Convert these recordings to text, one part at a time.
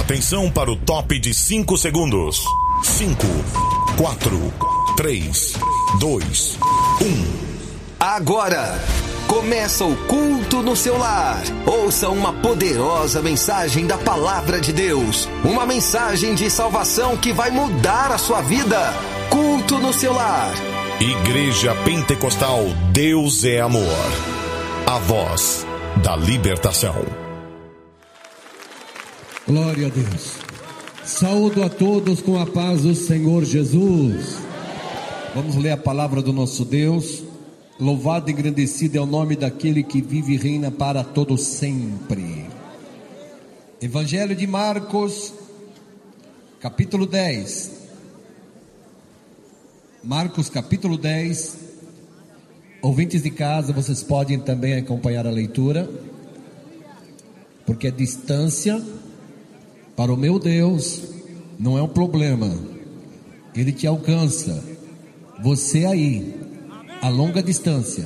Atenção para o top de 5 segundos. 5, 4, 3, 2, 1. Agora começa o culto no seu lar. Ouça uma poderosa mensagem da palavra de Deus. Uma mensagem de salvação que vai mudar a sua vida. Culto no seu lar. Igreja Pentecostal Deus é Amor. A voz da libertação. Glória a Deus. Saúdo a todos com a paz do Senhor Jesus. Vamos ler a palavra do nosso Deus. Louvado e engrandecido é o nome daquele que vive e reina para todo sempre. Evangelho de Marcos, capítulo 10. Marcos, capítulo 10. Ouvintes de casa, vocês podem também acompanhar a leitura, porque a distância para o meu Deus não é um problema. Ele te alcança. Você aí, a longa distância,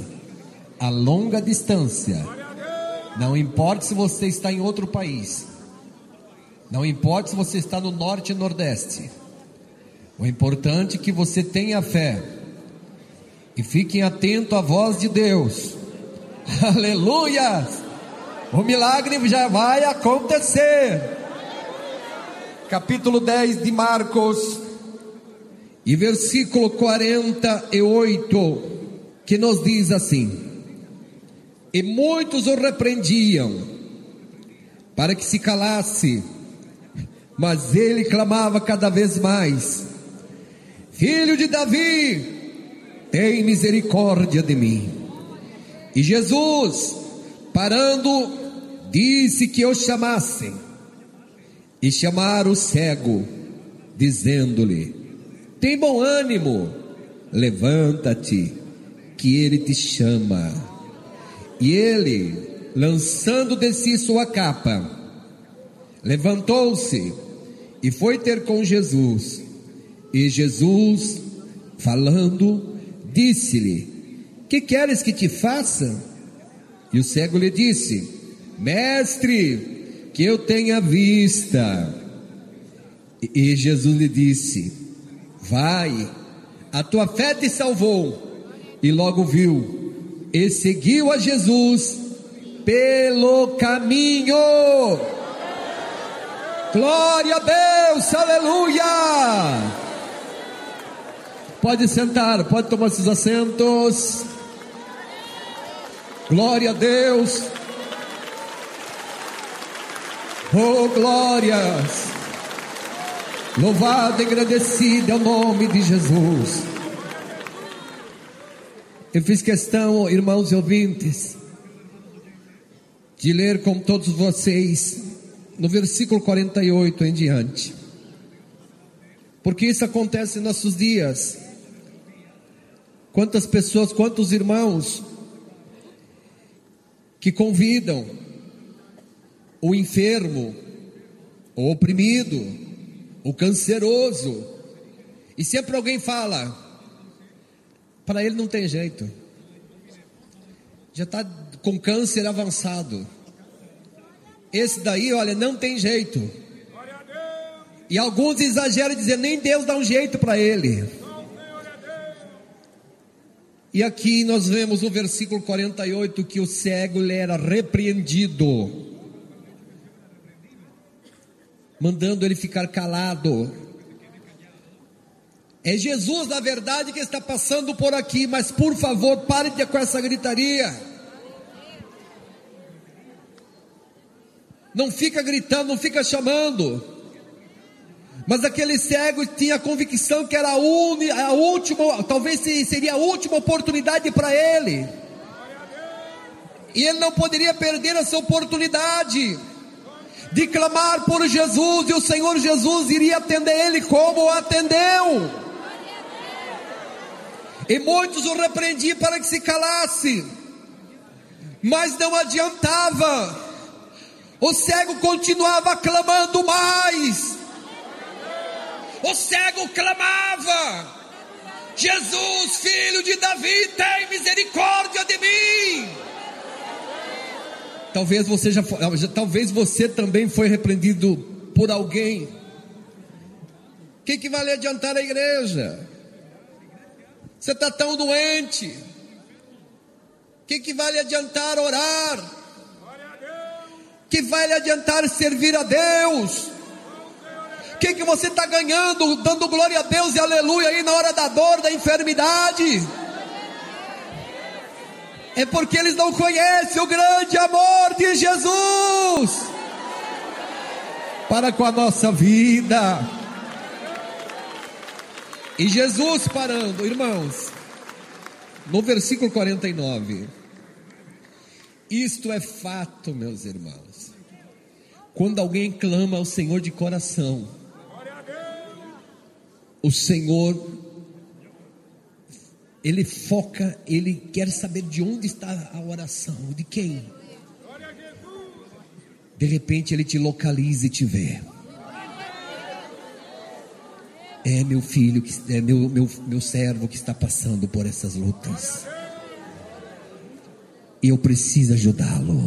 não importa se você está em outro país, não importa se você está no norte e nordeste, o importante é que você tenha fé e fiquem atentos à voz de Deus. Aleluia! O milagre já vai acontecer. Capítulo 10 de Marcos e versículo 48, que nos diz assim: e muitos o repreendiam para que se calasse, mas ele clamava cada vez mais: Filho de Davi, tem misericórdia de mim. E Jesus, parando, disse que o chamassem. E chamaram o cego, dizendo-lhe: tem bom ânimo, levanta-te, que ele te chama. E ele, lançando de si sua capa, levantou-se e foi ter com Jesus. E Jesus, falando, disse-lhe: que queres que te faça? E o cego lhe disse: mestre, que eu tenha vista. E Jesus lhe disse: vai, a tua fé te salvou. E logo viu e seguiu a Jesus pelo caminho. Glória a Deus, aleluia. Pode sentar, pode tomar seus assentos. Glória a Deus. Oh, glórias. Louvado e agradecido é o nome de Jesus. Eu fiz questão, irmãos e ouvintes, de ler com todos vocês no versículo 48 em diante, porque isso acontece em nossos dias. Quantas pessoas, quantos irmãos que convidam o enfermo, o oprimido, o canceroso, e sempre alguém fala: para ele não tem jeito, já está com câncer avançado, esse daí, olha, não tem jeito. E alguns exageram dizendo: nem Deus dá um jeito para ele. E aqui nós vemos no versículo 48 que o cego ele era repreendido, mandando ele ficar calado. É Jesus, na verdade, que está passando por aqui, mas por favor, pare com essa gritaria. Não fica gritando, não fica chamando. Mas aquele cego tinha a convicção que era a última, talvez seria a última oportunidade para ele. E ele não poderia perder essa oportunidade de clamar por Jesus, e o Senhor Jesus iria atender ele como o atendeu. E muitos o repreendiam para que se calasse, mas não adiantava. O cego continuava clamando mais. O cego clamava: Jesus, filho de Davi, tem misericórdia de mim. Talvez você também foi repreendido por alguém. O que vai lhe adiantar a igreja? Você está tão doente. O que vai lhe adiantar orar? O que vai lhe adiantar servir a Deus? O que você está ganhando, dando glória a Deus e aleluia aí na hora da dor, da enfermidade? É porque eles não conhecem o grande amor de Jesus para com a nossa vida. E Jesus parando, irmãos, no versículo 49, isto é fato, meus irmãos. Quando alguém clama ao Senhor de coração, o Senhor, Ele foca, Ele quer saber de onde está a oração, de quem. De repente Ele te localiza e te vê. É meu filho, é meu servo que está passando por essas lutas, e eu preciso ajudá-lo.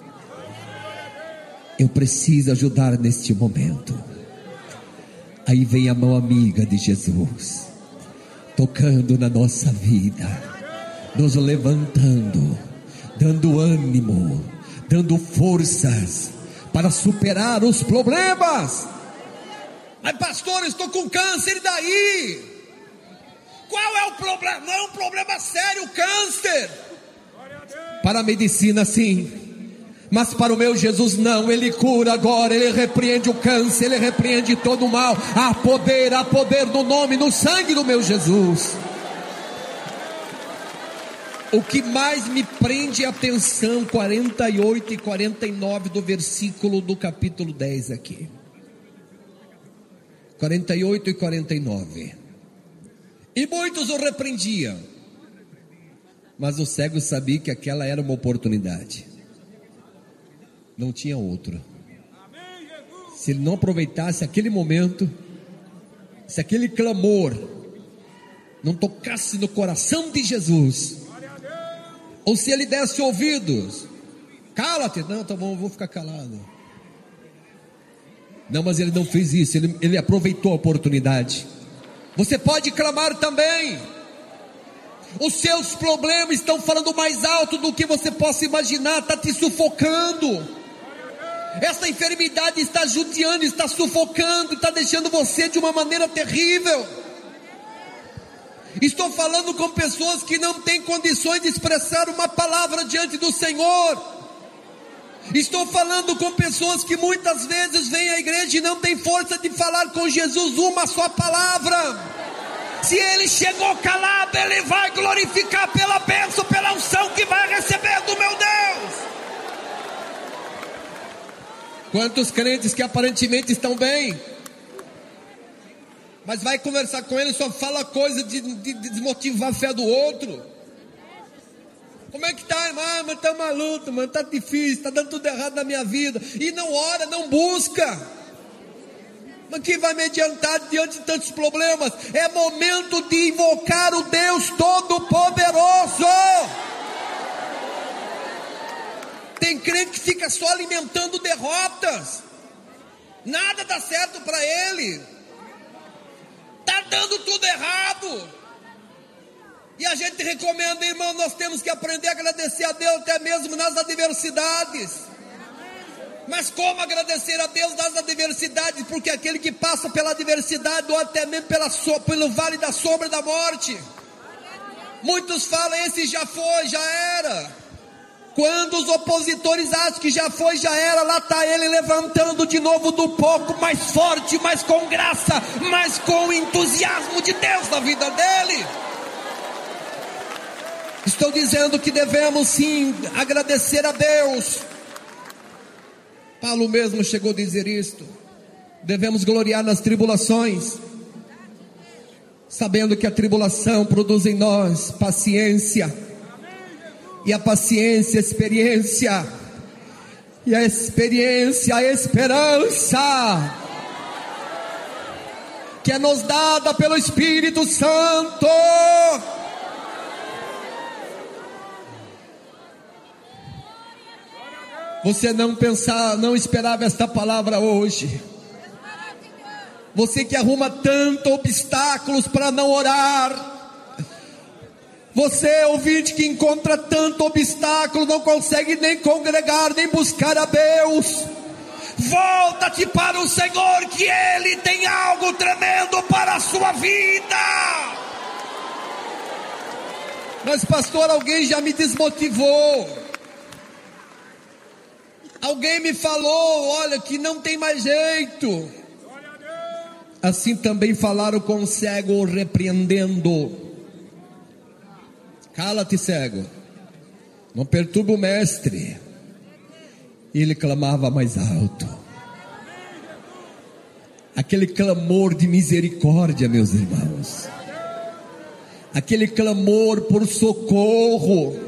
Eu preciso ajudar neste momento. Aí vem a mão amiga de Jesus, tocando na nossa vida, nos levantando, dando ânimo, dando forças para superar os problemas. Mas pastor, eu estou com câncer, e daí? Qual é o problema? Não é um problema sério o câncer. Para a medicina sim, mas para o meu Jesus não. Ele cura agora, Ele repreende o câncer, Ele repreende todo o mal. Há poder no nome, no sangue do meu Jesus. O que mais me prende a atenção, 48 e 49 do versículo do capítulo 10 aqui. 48 e 49. E muitos o repreendiam, mas o cego sabia que aquela era uma oportunidade. Não tinha outro. Se ele não aproveitasse aquele momento, se aquele clamor não tocasse no coração de Jesus, ou se ele desse ouvidos, cala-te, não, tá bom, eu vou ficar calado. Não, mas ele não fez isso, ele aproveitou a oportunidade. Você pode clamar também. Os seus problemas estão falando mais alto do que você possa imaginar, está te sufocando. Essa enfermidade está judiando, está sufocando, está deixando você de uma maneira terrível. Estou falando com pessoas que não têm condições de expressar uma palavra diante do Senhor. Estou falando com pessoas que muitas vezes vêm à igreja e não têm força de falar com Jesus uma só palavra. Se ele chegou calado, ele vai glorificar pela bênção, pela unção que vai receber do meu Deus. Quantos crentes que aparentemente estão bem, mas vai conversar com ele, só fala coisa de desmotivar a fé do outro. Como é que está, irmão? Mas está uma luta, mano, está difícil, está dando tudo errado na minha vida. E não ora, não busca. Mas que vai me adiantar diante de tantos problemas? É momento de invocar o Deus Todo-Poderoso. Tem crente que fica só alimentando derrotas. Nada dá certo para ele. Está dando tudo errado. E a gente recomenda, irmão, nós temos que aprender a agradecer a Deus até mesmo nas adversidades. Mas como agradecer a Deus nas adversidades? Porque aquele que passa pela adversidade, ou até mesmo pelo vale da sombra da morte, muitos falam, esse já foi, já era. Quando os opositores acham que já foi, já era, lá está ele levantando de novo do pouco, mais forte, mais com graça, mais com entusiasmo de Deus na vida dele. Estou dizendo que devemos sim agradecer a Deus. Paulo mesmo chegou a dizer isto. Devemos gloriar nas tribulações, sabendo que a tribulação produz em nós paciência, e a paciência, experiência, e a experiência, a esperança, que é nos dada pelo Espírito Santo. Você não esperava esta palavra hoje, você que arruma tantos obstáculos para não orar, você ouvinte que encontra tanto obstáculo, não consegue nem congregar, nem buscar a Deus, volta-te para o Senhor, que Ele tem algo tremendo para a sua vida. Mas pastor, alguém já me desmotivou, alguém me falou, olha, que não tem mais jeito. Assim também falaram com o cego, o repreendendo. Cala-te, cego, não perturba o mestre. E ele clamava mais alto, aquele clamor de misericórdia, meus irmãos, aquele clamor por socorro.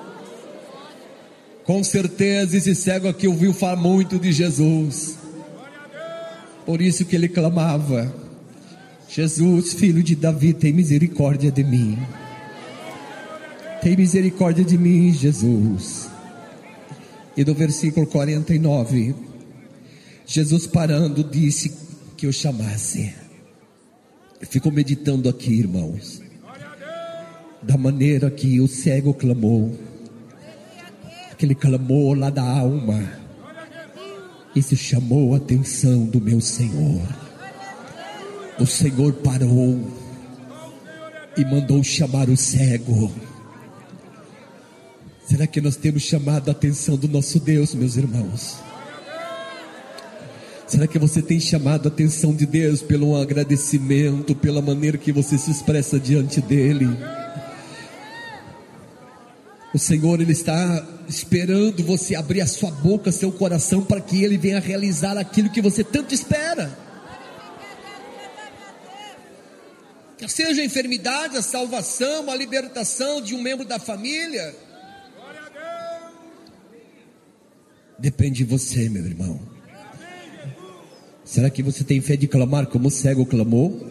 Com certeza esse cego aqui ouviu falar muito de Jesus, por isso que ele clamava: Jesus, filho de Davi, tem misericórdia de mim. Tem misericórdia de mim, Jesus. E no versículo 49, Jesus parando disse que eu chamasse. Eu fico meditando aqui, irmãos, da maneira que o cego clamou, aquele clamor lá da alma. Isso chamou a atenção do meu Senhor. O Senhor parou e mandou chamar o cego. Será que nós temos chamado a atenção do nosso Deus, meus irmãos? Será que você tem chamado a atenção de Deus pelo agradecimento, pela maneira que você se expressa diante dEle? O Senhor, Ele está esperando você abrir a sua boca, seu coração, para que Ele venha realizar aquilo que você tanto espera. Quer seja a enfermidade, a salvação, a libertação de um membro da família, depende de você, meu irmão. Será que você tem fé de clamar como o cego clamou?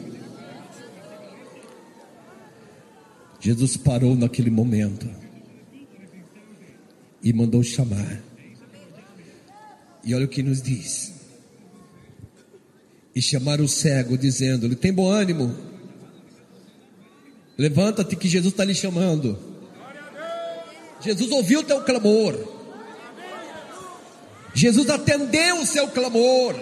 Jesus parou naquele momento e mandou chamar. E olha o que nos diz: e chamaram o cego, dizendo-lhe: tem bom ânimo, levanta-te que Jesus está lhe chamando. Jesus ouviu o teu clamor, Jesus atendeu o seu clamor.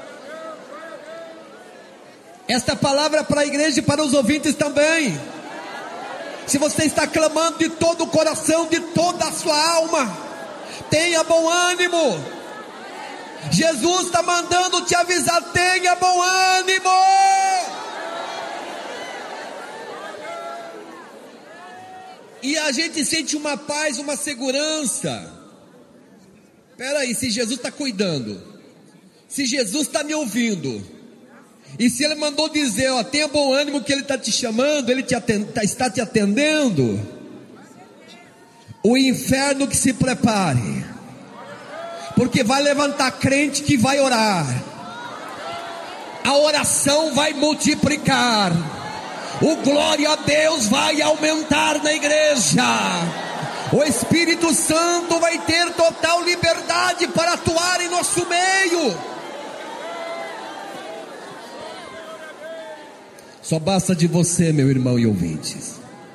Esta palavra é para a igreja e para os ouvintes também. Se você está clamando de todo o coração, de toda a sua alma, tenha bom ânimo. Jesus está mandando te avisar: tenha bom ânimo. E a gente sente uma paz, uma segurança. Espera aí, se Jesus está cuidando, se Jesus está me ouvindo, e se Ele mandou dizer, ó, tenha bom ânimo que Ele está te chamando, Ele está te atendendo, o inferno que se prepare, porque vai levantar crente que vai orar, a oração vai multiplicar, o glória a Deus vai aumentar na igreja, o Espírito Santo vai ter total liberdade para atuar em nosso meio. Só basta de você, meu irmão e ouvintes.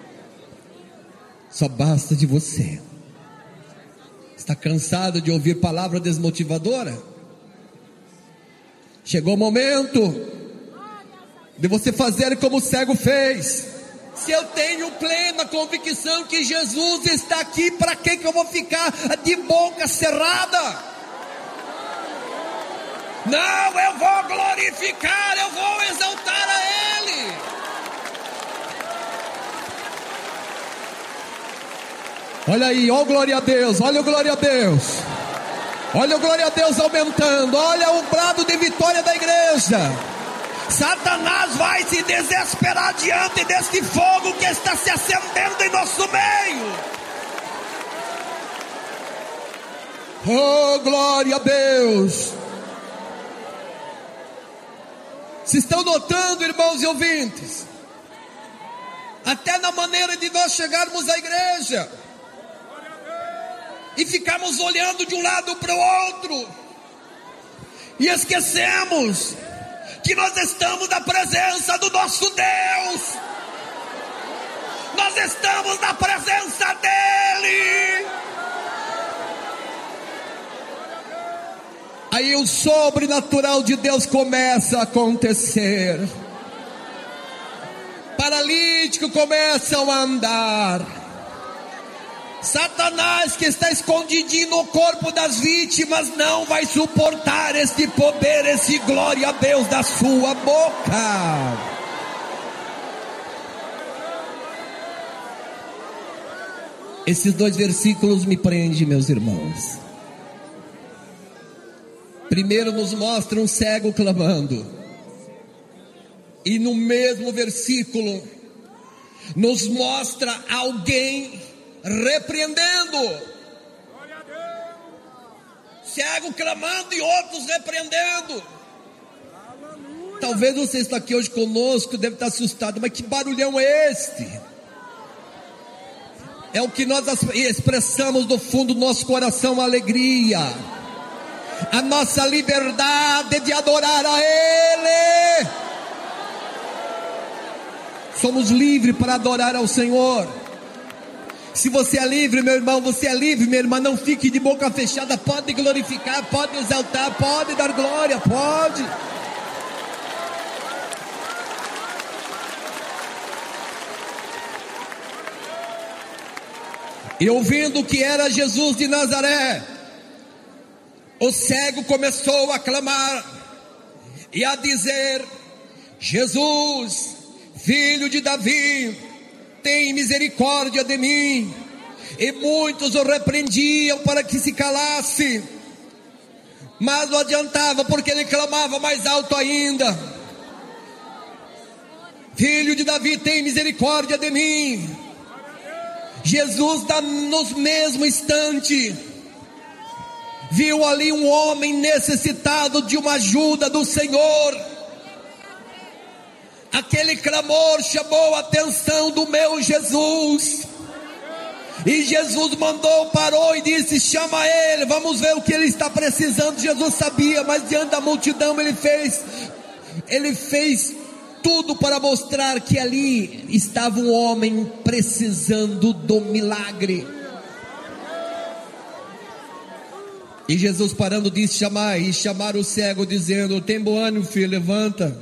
Só basta de você. Está cansado de ouvir palavra desmotivadora? Chegou o momento de você fazer como o cego fez. Se eu tenho plena convicção que Jesus está aqui, para que eu vou ficar de boca cerrada? Não, eu vou glorificar, eu vou exaltar a Ele. Olha aí, olha o glória a Deus, olha o glória a Deus. Olha o glória a Deus aumentando, olha o brado de vitória da igreja. Satanás vai se desesperar diante deste fogo que está se acendendo em nosso meio. Oh, glória a Deus. Se estão notando, irmãos e ouvintes, até na maneira de nós chegarmos à igreja e ficarmos olhando de um lado para o outro e esquecemos que nós estamos na presença do nosso Deus. Nós estamos na presença dEle. Aí o sobrenatural de Deus começa a acontecer. Paralíticos começam a andar. Satanás, que está escondidinho no corpo das vítimas, não vai suportar esse poder, esse glória a Deus da sua boca. Esses 2 versículos me prendem, meus irmãos. Primeiro nos mostra um cego clamando, e no mesmo versículo nos mostra alguém repreendendo. Cego clamando e outros repreendendo. Talvez você está aqui hoje conosco, deve estar assustado, mas que barulhão é este? É o que nós expressamos do fundo do nosso coração, alegria, a nossa liberdade de adorar a Ele. Somos livres para adorar ao Senhor. Se você é livre, meu irmão, você é livre, minha irmã, não fique de boca fechada, pode glorificar, pode exaltar, pode dar glória, pode. E ouvindo que era Jesus de Nazaré, o cego começou a clamar e a dizer: Jesus, filho de Davi, tem misericórdia de mim. E muitos o repreendiam para que se calasse, mas não adiantava, porque ele clamava mais alto ainda: Filho de Davi, tem misericórdia de mim. Jesus, no mesmo instante, viu ali um homem necessitado de uma ajuda do Senhor. Aquele clamor chamou a atenção do meu Jesus, e Jesus parou e disse: chama ele, vamos ver o que ele está precisando. Jesus sabia, mas diante da multidão ele fez tudo para mostrar que ali estava um homem precisando do milagre. E Jesus, parando, disse: chamar o cego, dizendo: tem bom ânimo, filho, levanta,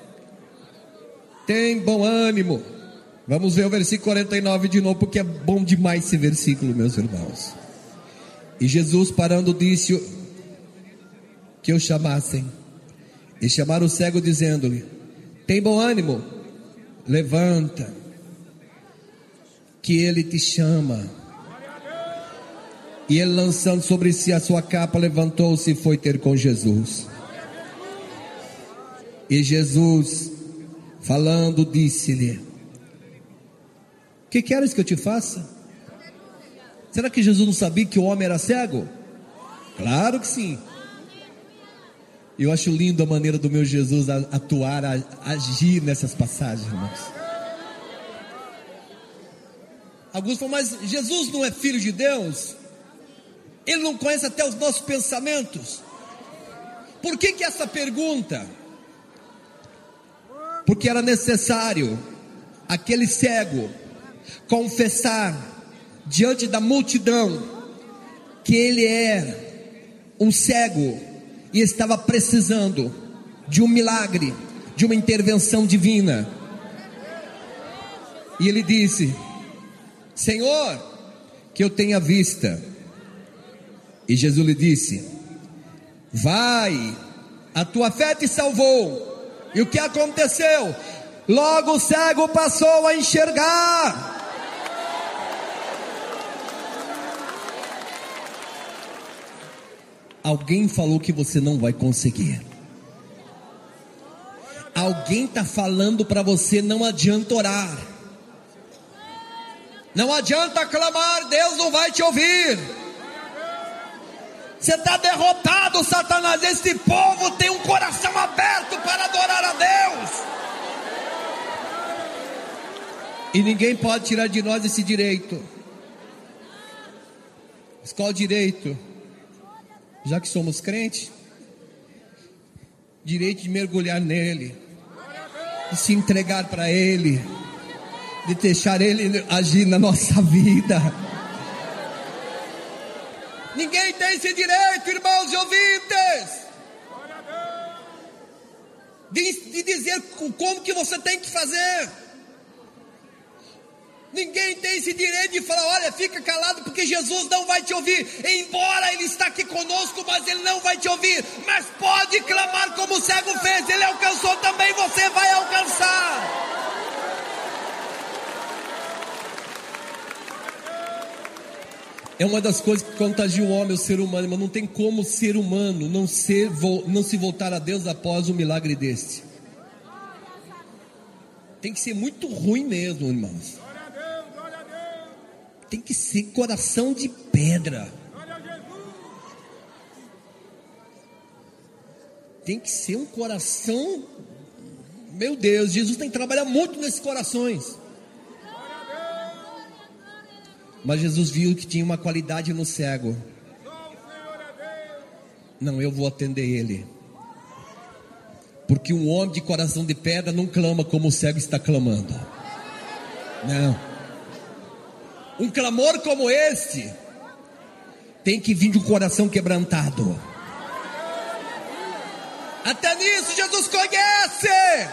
tem bom ânimo. Vamos ver o versículo 49 de novo, porque é bom demais esse versículo, meus irmãos. E Jesus, parando, disse que o chamassem. E chamaram o cego, dizendo-lhe: tem bom ânimo, levanta, que ele te chama. E ele, lançando sobre si a sua capa, levantou-se e foi ter com Jesus. E Jesus, falando, disse-lhe: que queres que eu te faça? Será que Jesus não sabia que o homem era cego? Claro que sim. Eu acho lindo a maneira do meu Jesus atuar, agir nessas passagens, irmãos. Alguns falam: mas Jesus não é filho de Deus? Ele não conhece até os nossos pensamentos? Por que essa pergunta? Porque era necessário aquele cego confessar diante da multidão que ele é um cego e estava precisando de um milagre, de uma intervenção divina. E ele disse: Senhor, que eu tenha vista. E Jesus lhe disse: vai, a tua fé te salvou. E o que aconteceu? Logo o cego passou a enxergar. Alguém falou que você não vai conseguir. Alguém está falando para você: não adianta orar, não adianta clamar, Deus não vai te ouvir. Você está derrotado, Satanás. Esse povo tem um coração aberto para adorar a Deus, e ninguém pode tirar de nós esse direito. Mas qual direito? Já que somos crentes, direito de mergulhar nele, de se entregar para ele, de deixar ele agir na nossa vida. Ninguém tem esse direito, irmãos e ouvintes, de dizer como que você tem que fazer. Ninguém tem esse direito de falar: olha, fica calado porque Jesus não vai te ouvir. Embora Ele está aqui conosco, mas Ele não vai te ouvir. Mas pode clamar como o cego fez. Ele alcançou também, você vai alcançar. É uma das coisas que contagia o homem, o ser humano. Mas não tem como o ser humano não se voltar a Deus após um milagre desse. Tem que ser muito ruim mesmo, irmãos. Tem que ser coração de pedra. Tem que ser um coração, meu Deus, Jesus tem que trabalhar muito nesses corações. Mas Jesus viu que tinha uma qualidade no cego. Não, eu vou atender ele. Porque um homem de coração de pedra não clama como o cego está clamando. Não. Um clamor como esse tem que vir de um coração quebrantado. Até nisso Jesus conhece.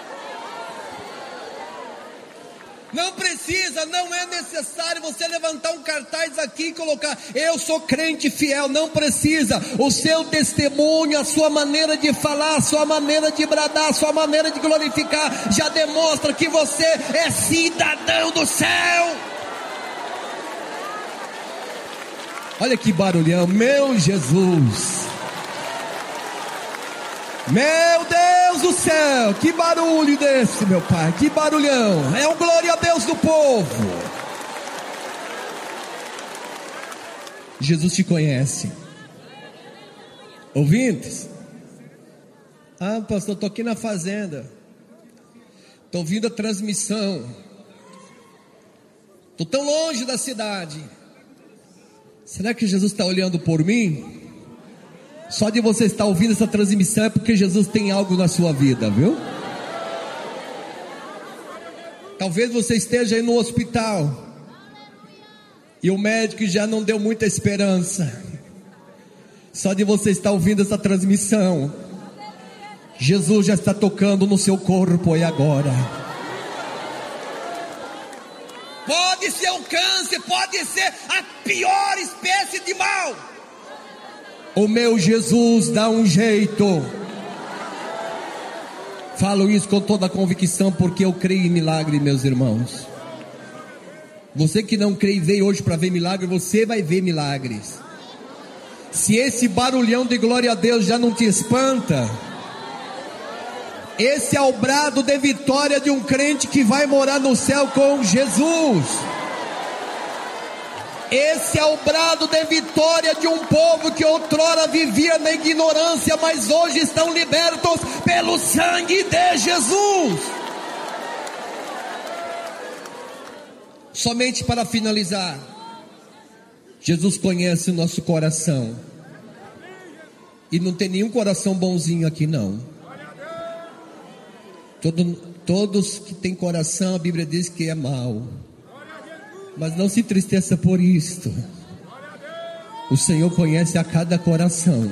Não precisa, não é necessário você levantar um cartaz aqui e colocar: eu sou crente fiel. Não precisa. O seu testemunho, a sua maneira de falar, a sua maneira de bradar, a sua maneira de glorificar já demonstra que você é cidadão do céu. Olha que barulhão, meu Jesus. Meu Deus do céu, que barulho desse, meu Pai, que barulhão. É o glória a Deus do povo. Jesus te conhece. Ouvintes? Ah, pastor, estou aqui na fazenda, estou ouvindo a transmissão, estou tão longe da cidade. Será que Jesus está olhando por mim? Só de você estar ouvindo essa transmissão é porque Jesus tem algo na sua vida, viu? Talvez você esteja aí no hospital e o médico já não deu muita esperança. Só de você estar ouvindo essa transmissão, Jesus já está tocando no seu corpo aí agora. Pode ser um câncer, pode ser a pior espécie de mal. O meu Jesus dá um jeito. Falo isso com toda a convicção porque eu creio em milagre, meus irmãos. Você que não crê e veio hoje para ver milagre, você vai ver milagres. Se esse barulhão de glória a Deus já não te espanta, esse é o brado de vitória de um crente que vai morar no céu com Jesus. Esse é o brado de vitória de um povo que outrora vivia na ignorância, mas hoje estão libertos pelo sangue de Jesus. Somente para finalizar, Jesus conhece o nosso coração. E não tem nenhum coração bonzinho aqui não. Todos que têm coração, a Bíblia diz que é mau. Mas não se entristeça por isto. O Senhor conhece a cada coração.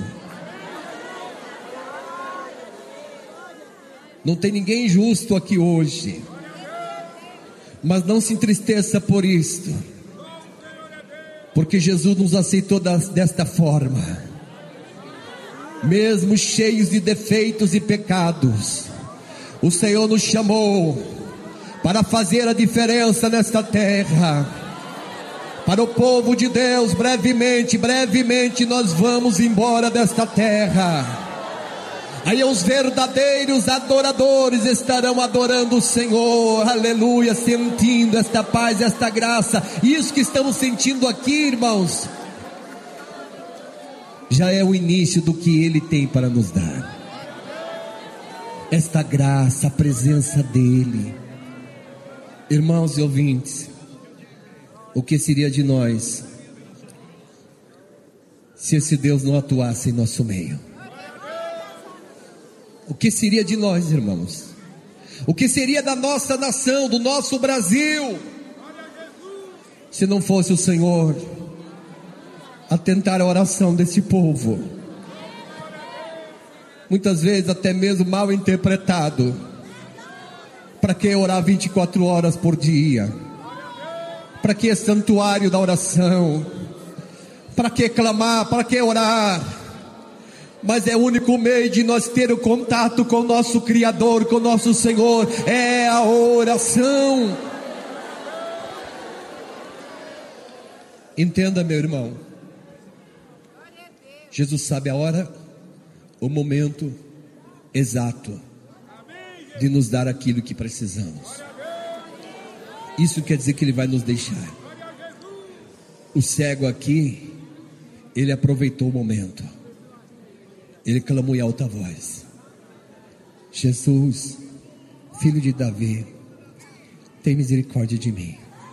Não tem ninguém justo aqui hoje. Mas não se entristeça por isto. Porque Jesus nos aceitou desta forma. Mesmo cheios de defeitos e pecados, o Senhor nos chamou para fazer a diferença nesta terra. Para o povo de Deus, brevemente nós vamos embora desta terra. Aí os verdadeiros adoradores estarão adorando o Senhor, aleluia, sentindo esta paz, esta graça. Isso que estamos sentindo aqui, irmãos, já é o início do que Ele tem para nos dar. Esta graça, a presença dEle. Irmãos e ouvintes, o que seria de nós se esse Deus não atuasse em nosso meio? O que seria de nós, irmãos? O que seria da nossa nação, do nosso Brasil, se não fosse o Senhor atentar a oração desse povo? Muitas vezes até mesmo mal interpretado. Para que orar 24 horas por dia? Para que santuário da oração? Para que clamar? Para que orar? Mas é o único meio de nós ter o contato com o nosso Criador, com o nosso Senhor, é a oração. Entenda, meu irmão, Jesus sabe a hora, o momento exato de nos dar aquilo que precisamos. Isso quer dizer que Ele vai nos deixar. O cego aqui, ele aproveitou o momento. Ele clamou em alta voz: Jesus, filho de Davi, tem misericórdia de mim.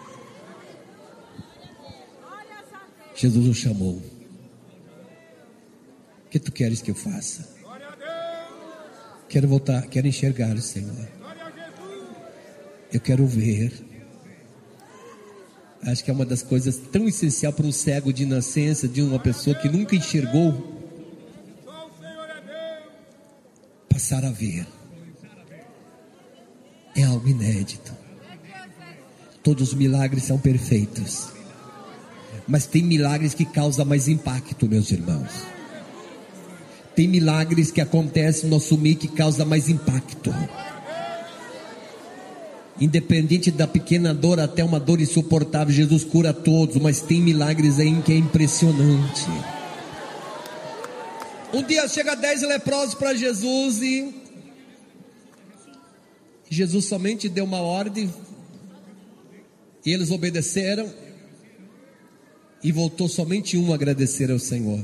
Jesus o chamou: o que tu queres que eu faça? Quero voltar, quero enxergar o Senhor. Eu quero ver. Acho que é uma das coisas tão essencial para um cego de nascença, de uma pessoa que nunca enxergou, passar a ver. É algo inédito. Todos os milagres são perfeitos, mas tem milagres que causam mais impacto, meus irmãos. Tem milagres que acontecem no nosso meio que causam mais impacto. Independente da pequena dor até uma dor insuportável, Jesus cura todos, mas tem milagres aí que é impressionante. Um dia chega 10 leprosos para Jesus e Jesus somente deu uma ordem e eles obedeceram, e voltou somente um a agradecer ao Senhor.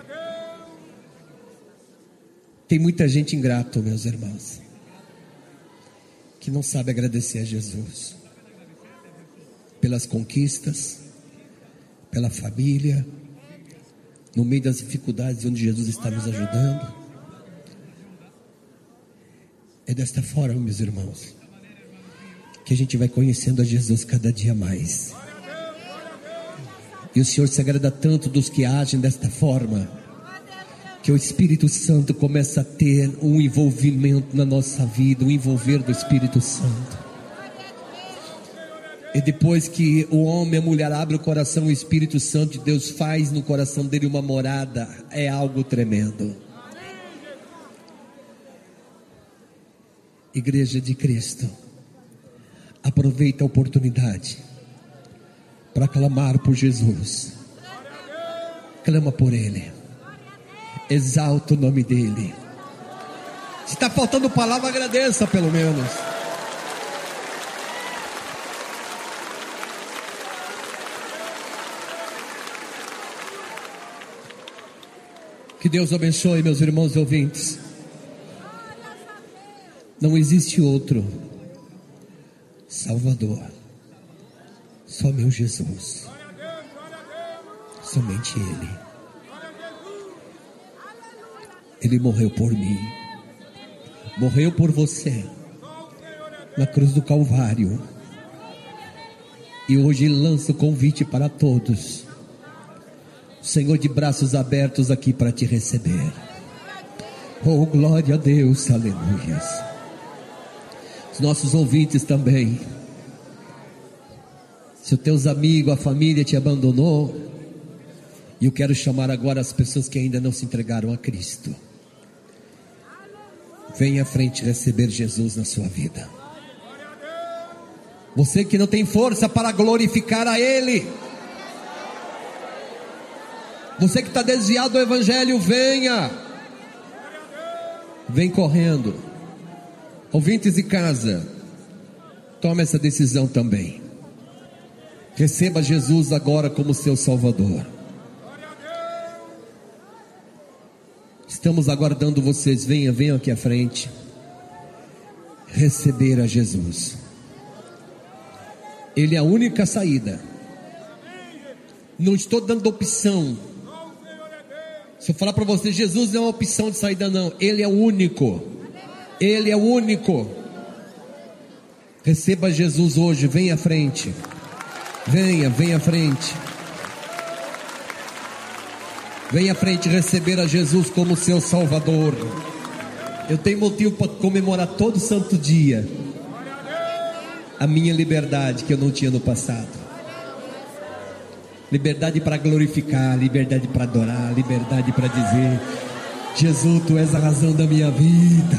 Tem muita gente ingrata, meus irmãos, que não sabe agradecer a Jesus pelas conquistas, pela família, no meio das dificuldades onde Jesus está nos ajudando. É desta forma, meus irmãos, que a gente vai conhecendo a Jesus cada dia mais. E o Senhor se agrada tanto dos que agem desta forma, que o Espírito Santo começa a ter um envolvimento na nossa vida, um envolver do Espírito Santo. E depois que o homem e a mulher abrem o coração, o Espírito Santo de Deus faz no coração dele uma morada. É algo tremendo. Igreja de Cristo, aproveita a oportunidade para clamar por Jesus. Clama por Ele, exalta o nome dEle. Se está faltando palavra, agradeça pelo menos. Que Deus abençoe, meus irmãos e ouvintes. Não existe outro Salvador, só meu Jesus, somente Ele. Ele morreu por mim, morreu por você na cruz do Calvário, e hoje Ele lança o convite para todos. O Senhor de braços abertos aqui para te receber. Oh, glória a Deus, aleluia. Os nossos ouvintes também. Se os teus amigos, a família te abandonou, e eu quero chamar agora as pessoas que ainda não se entregaram a Cristo. Venha à frente receber Jesus na sua vida. Você que não tem força para glorificar a Ele, você que está desviado do Evangelho, venha. Vem correndo. Ouvintes de casa, tome essa decisão também. Receba Jesus agora como seu Salvador. Estamos aguardando vocês. Venham aqui à frente receber a Jesus. Ele é a única saída. Não estou dando opção. Se eu falar para você, Jesus não é uma opção de saída, não. Ele é o único. Ele é o único. Receba Jesus hoje, venha à frente. Venha à frente. Venha à frente receber a Jesus como seu Salvador. Eu tenho motivo para comemorar todo santo dia a minha liberdade que eu não tinha no passado. Liberdade para glorificar, liberdade para adorar, liberdade para dizer: Jesus, Tu és a razão da minha vida.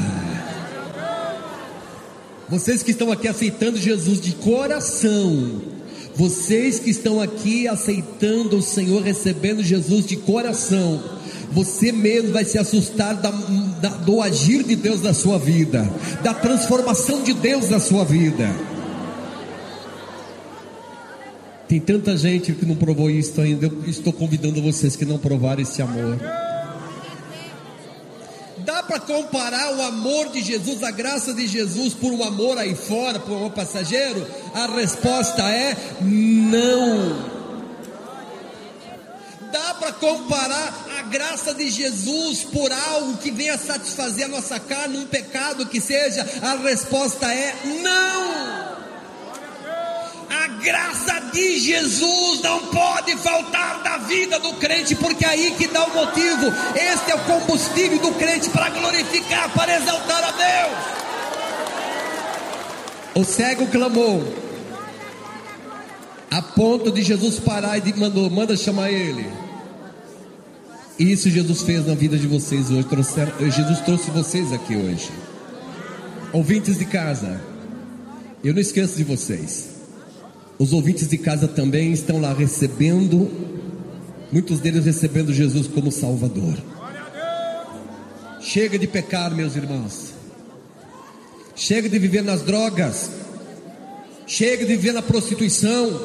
Vocês que estão aqui aceitando Jesus de coração, vocês que estão aqui aceitando o Senhor, recebendo Jesus de coração, você mesmo vai se assustar do agir de Deus na sua vida, da transformação de Deus na sua vida. Tem tanta gente que não provou isso ainda. Eu estou convidando vocês que não provaram esse amor. Dá para comparar o amor de Jesus, a graça de Jesus, por um amor aí fora, por um amor passageiro? A resposta é não. Dá para comparar a graça de Jesus por algo que venha satisfazer a nossa carne, um pecado que seja? A resposta é não. A graça de Jesus não pode faltar na vida do crente, porque é aí que dá o motivo. Este é o combustível do crente para glorificar, para exaltar a Deus. O cego clamou a ponto de Jesus parar e manda chamar ele. E isso Jesus fez na vida de vocês hoje. Jesus trouxe vocês aqui hoje. Ouvintes de casa, eu não esqueço de vocês. Os ouvintes de casa também estão lá recebendo, muitos deles recebendo Jesus como Salvador. Chega de pecar, meus irmãos. Chega de viver nas drogas. Chega de viver na prostituição.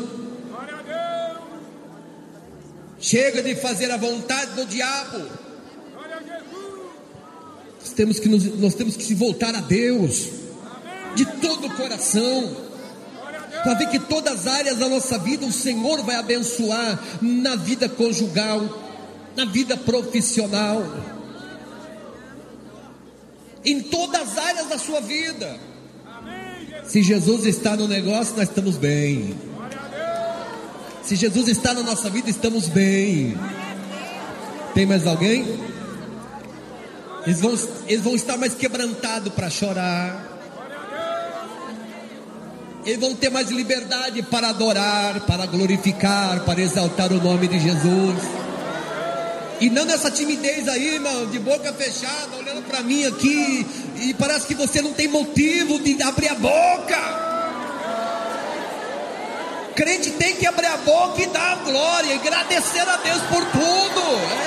Chega de fazer a vontade do diabo. Nós temos que se voltar a Deus de todo o coração, para ver que todas as áreas da nossa vida o Senhor vai abençoar, na vida conjugal, na vida profissional, em todas as áreas da sua vida. Se Jesus está no negócio, nós estamos bem. Se Jesus está na nossa vida, estamos bem. Tem mais alguém? Eles vão estar mais quebrantados para chorar. Eles vão ter mais liberdade para adorar, para glorificar, para exaltar o nome de Jesus. E não nessa timidez aí, irmão, de boca fechada, olhando para mim aqui, e parece que você não tem motivo de abrir a boca. Crente tem que abrir a boca e dar a glória, e agradecer a Deus por tudo.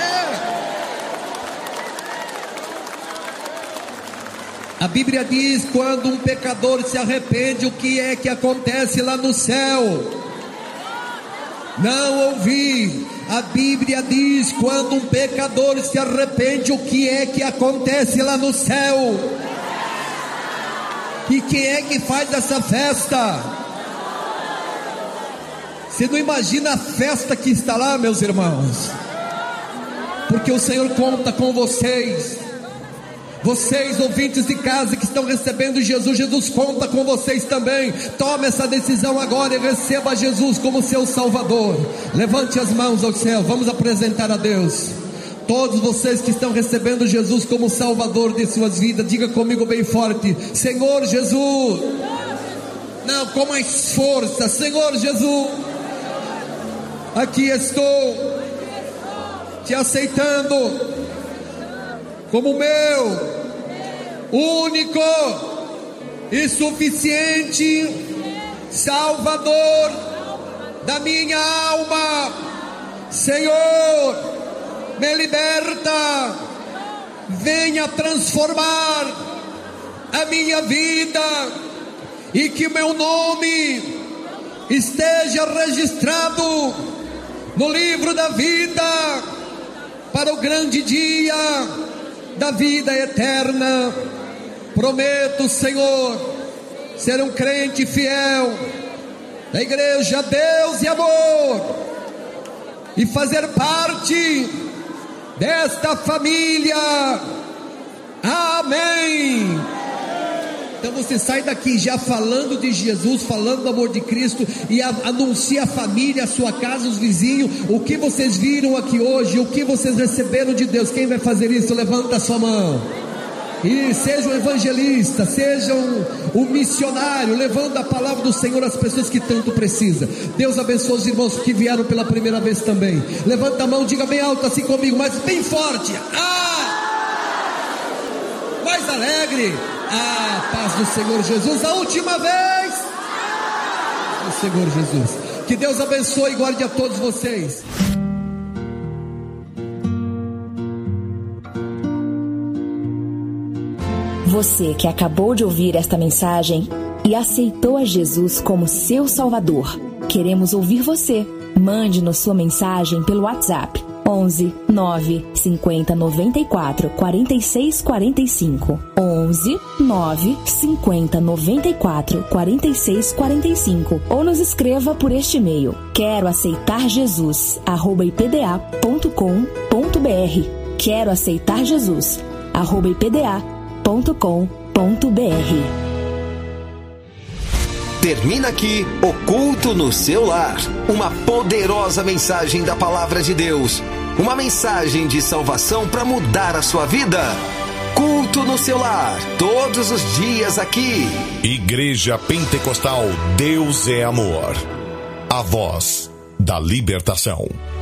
A Bíblia diz: quando um pecador se arrepende, o que é que acontece lá no céu? Não ouvi. A Bíblia diz: quando um pecador se arrepende, o que é que acontece lá no céu? E quem é que faz essa festa? Você não imagina a festa que está lá, meus irmãos, porque o Senhor conta com vocês. Vocês, ouvintes de casa que estão recebendo Jesus, Jesus conta com vocês também. Tome essa decisão agora e receba Jesus como seu Salvador. Levante as mãos ao céu, vamos apresentar a Deus. Todos vocês que estão recebendo Jesus como Salvador de suas vidas, diga comigo bem forte: Senhor Jesus. Não, com mais força: Senhor Jesus, aqui estou te aceitando como meu único e suficiente Salvador da minha alma. Senhor, me liberta, venha transformar a minha vida, e que meu nome esteja registrado no livro da vida, para o grande dia da vida eterna. Prometo, Senhor, ser um crente fiel da igreja Deus e Amor, e fazer parte desta família. Amém Então você sai daqui já falando de Jesus, falando do amor de Cristo, e anuncia a família, a sua casa, os vizinhos, o que vocês viram aqui hoje, o que vocês receberam de Deus. Quem vai fazer isso? Levanta a sua mão. E seja um evangelista, seja um missionário, levando a palavra do Senhor às pessoas que tanto precisam. Deus abençoe os irmãos que vieram pela primeira vez também. Levanta a mão, diga bem alto assim comigo, mas bem forte. Mais alegre. Paz do Senhor Jesus. A última vez. Do Senhor Jesus. Que Deus abençoe e guarde a todos vocês. Você que acabou de ouvir esta mensagem e aceitou a Jesus como seu Salvador, queremos ouvir você. Mande-nos sua mensagem pelo WhatsApp 11 9 50 94 46 45 11 9 50 94 46 45 ou nos escreva por este e-mail queroaceitarjesus@ipda.com.br queroaceitarjesus@ipda.com.br. Termina aqui o Culto no Seu Lar, uma poderosa mensagem da Palavra de Deus, uma mensagem de salvação para mudar a sua vida. Culto no Seu Lar, todos os dias aqui. Igreja Pentecostal Deus é Amor, a voz da libertação.